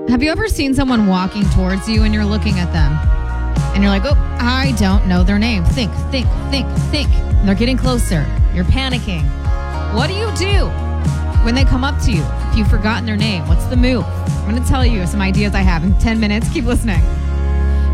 Have you ever seen someone walking towards you and you're looking at them and you're like, oh, I don't know their name. Think. And they're getting closer. You're panicking. What do you do when they come up to you? If you've forgotten their name, what's the move? I'm going to tell you some ideas I have in 10 minutes. Keep listening.